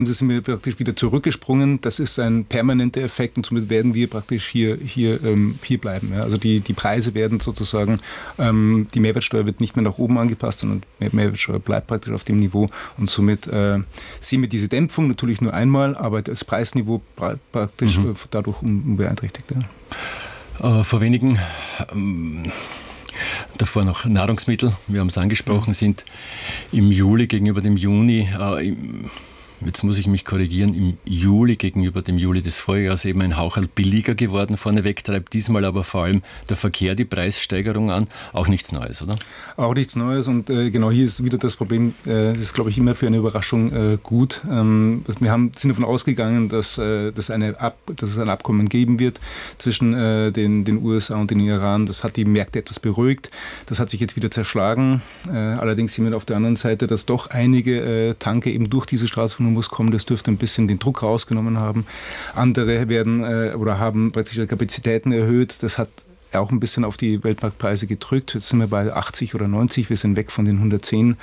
Das sind wir praktisch wieder zurückgesprungen. Das ist ein permanenter Effekt und somit werden wir praktisch hier bleiben. Ja. Also die Preise werden sozusagen, die Mehrwertsteuer wird nicht mehr nach oben angepasst, sondern Mehrwertsteuer bleibt praktisch auf dem Niveau und somit sehen wir diese Dämpfung natürlich nur einmal, aber das Preisniveau praktisch dadurch unbeeinträchtigt. Ja. Vor wenigen davor noch Nahrungsmittel, wir haben es angesprochen, sind im Juli gegenüber dem Juni, jetzt muss ich mich korrigieren, im Juli gegenüber dem Juli des Vorjahres eben ein Haucherl billiger geworden. Vorneweg treibt diesmal aber vor allem der Verkehr die Preissteigerung an. Auch nichts Neues, oder? Auch nichts Neues und genau hier ist wieder das Problem, das ist, glaube ich, immer für eine Überraschung gut. Wir sind davon ausgegangen, dass es ein Abkommen geben wird zwischen den USA und den Iran. Das hat die Märkte etwas beruhigt. Das hat sich jetzt wieder zerschlagen. Allerdings sehen wir auf der anderen Seite, dass doch einige Tanker eben durch diese Straße von Hormuz kommen. Das dürfte ein bisschen den Druck rausgenommen haben. Andere haben praktisch ihre Kapazitäten erhöht. Das hat auch ein bisschen auf die Weltmarktpreise gedrückt. Jetzt sind wir bei 80 oder 90. Wir sind weg von den 110.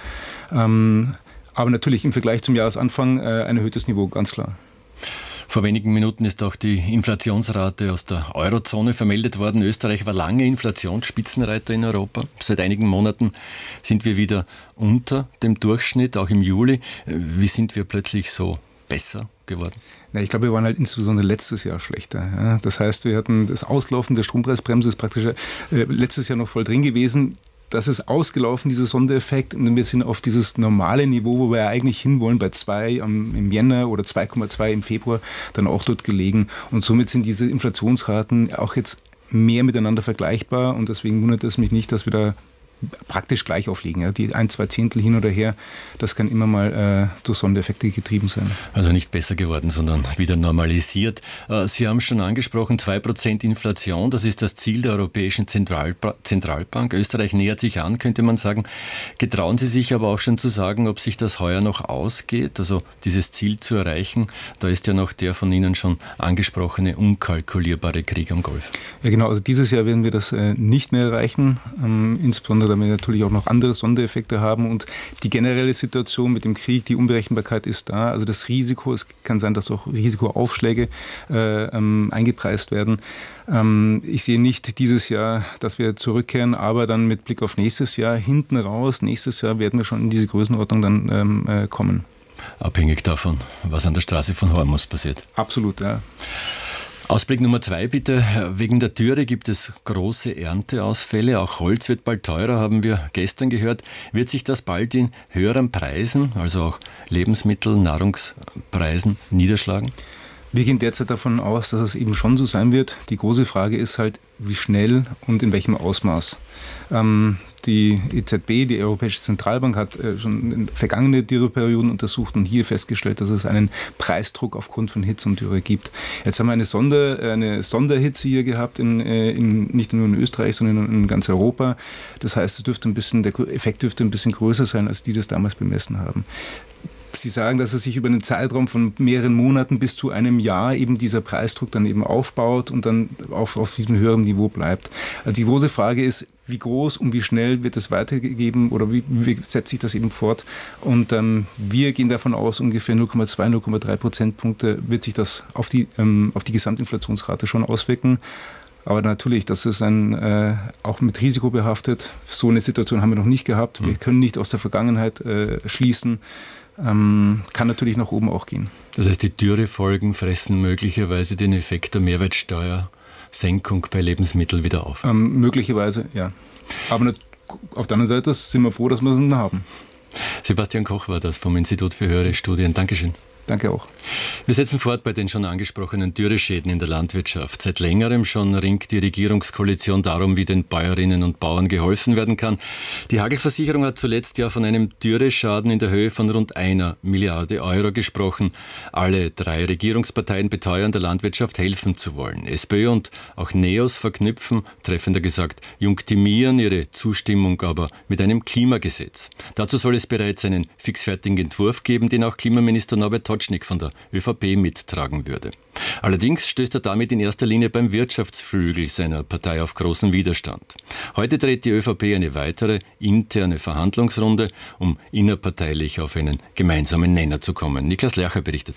Aber natürlich im Vergleich zum Jahresanfang ein erhöhtes Niveau, ganz klar. Vor wenigen Minuten ist auch die Inflationsrate aus der Eurozone vermeldet worden. Österreich war lange Inflationsspitzenreiter in Europa. Seit einigen Monaten sind wir wieder unter dem Durchschnitt, auch im Juli. Wie sind wir plötzlich so besser geworden? Ja, ich glaube, wir waren halt insbesondere letztes Jahr schlechter. Ja. Das heißt, wir hatten das Auslaufen der Strompreisbremse, ist praktisch letztes Jahr noch voll drin gewesen. Das ist ausgelaufen, dieser Sondereffekt, und wir sind auf dieses normale Niveau, wo wir ja eigentlich hinwollen, bei 2 im Jänner oder 2,2 im Februar, dann auch dort gelegen. Und somit sind diese Inflationsraten auch jetzt mehr miteinander vergleichbar und deswegen wundert es mich nicht, dass wir da praktisch gleich aufliegen. Ja. Die 1-2 Zehntel hin oder her, das kann immer mal durch Sondereffekte getrieben sein. Also nicht besser geworden, sondern wieder normalisiert. Sie haben schon angesprochen, 2% Inflation, das ist das Ziel der Europäischen Zentralbank. Österreich nähert sich an, könnte man sagen. Getrauen Sie sich aber auch schon zu sagen, ob sich das heuer noch ausgeht, also dieses Ziel zu erreichen? Da ist ja noch der von Ihnen schon angesprochene unkalkulierbare Krieg am Golf. Ja genau, also dieses Jahr werden wir das nicht mehr erreichen, insbesondere da wir natürlich auch noch andere Sondereffekte haben und die generelle Situation mit dem Krieg, die Unberechenbarkeit ist da. Also das Risiko, es kann sein, dass auch Risikoaufschläge eingepreist werden. Ich sehe nicht dieses Jahr, dass wir zurückkehren, aber dann mit Blick auf nächstes Jahr, hinten raus, nächstes Jahr werden wir schon in diese Größenordnung dann kommen. Abhängig davon, was an der Straße von Hormuz passiert. Absolut, ja. Ausblick Nummer 2 bitte. Wegen der Dürre gibt es große Ernteausfälle. Auch Holz wird bald teurer, haben wir gestern gehört. Wird sich das bald in höheren Preisen, also auch Lebensmittel-, Nahrungspreisen niederschlagen? Wir gehen derzeit davon aus, dass es eben schon so sein wird. Die große Frage ist halt, wie schnell und in welchem Ausmaß. Die EZB, die Europäische Zentralbank, hat schon in vergangene Dürreperioden untersucht und hier festgestellt, dass es einen Preisdruck aufgrund von Hitze und Dürre gibt. Jetzt haben wir eine Sonderhitze hier gehabt, nicht nur in Österreich, sondern in ganz Europa. Das heißt, der Effekt dürfte ein bisschen größer sein, als die das damals bemessen haben. Sie sagen, dass es sich über einen Zeitraum von mehreren Monaten bis zu einem Jahr eben dieser Preisdruck dann eben aufbaut und dann auf diesem höheren Niveau bleibt. Also die große Frage ist, wie groß und wie schnell wird es weitergegeben oder wie setzt sich das eben fort? Und wir gehen davon aus, ungefähr 0,2, 0,3 Prozentpunkte wird sich das auf die Gesamtinflationsrate schon auswirken. Aber natürlich, das ist auch mit Risiko behaftet. So eine Situation haben wir noch nicht gehabt. Wir können nicht aus der Vergangenheit schließen. Kann natürlich nach oben auch gehen. Das heißt, die Dürrefolgen fressen möglicherweise den Effekt der Mehrwertsteuersenkung bei Lebensmitteln wieder auf? Möglicherweise, ja. Aber auf der anderen Seite sind wir froh, dass wir es haben. Sebastian Koch war das vom Institut für höhere Studien. Dankeschön. Danke auch. Wir setzen fort bei den schon angesprochenen Dürreschäden in der Landwirtschaft. Seit längerem schon ringt die Regierungskoalition darum, wie den Bäuerinnen und Bauern geholfen werden kann. Die Hagelversicherung hat zuletzt ja von einem Dürreschaden in der Höhe von rund 1 Milliarde Euro gesprochen. Alle 3 Regierungsparteien beteuern, der Landwirtschaft helfen zu wollen. SPÖ und auch NEOS verknüpfen, treffender gesagt, junktieren ihre Zustimmung aber mit einem Klimagesetz. Dazu soll es bereits einen fixfertigen Entwurf geben, den auch Klimaminister Norbert Hotzsch Sapocznik von der ÖVP mittragen würde. Allerdings stößt er damit in erster Linie beim Wirtschaftsflügel seiner Partei auf großen Widerstand. Heute dreht die ÖVP eine weitere interne Verhandlungsrunde, um innerparteilich auf einen gemeinsamen Nenner zu kommen. Niklas Lercher berichtet.